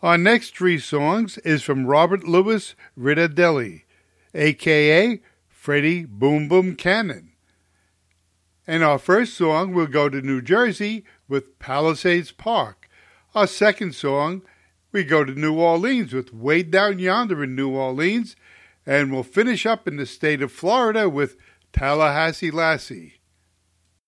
Our next three songs is from Robert Louis Riddardelli, a.k.a. Freddie Boom Boom Cannon. And our first song will go to New Jersey with Palisades Park. Our second song, we go to New Orleans with Way Down Yonder in New Orleans. And we'll finish up in the state of Florida with Tallahassee Lassie.